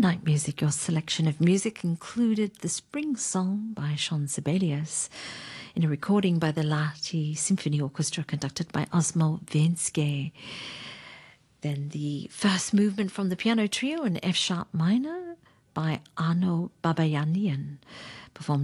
Night Music, your selection of music included The Spring Song by Shaun Sibelius in a recording by the Lahti Symphony Orchestra conducted by Osmo Venske. Then the first movement from the piano trio in F-sharp minor by Arno Babayanian, performed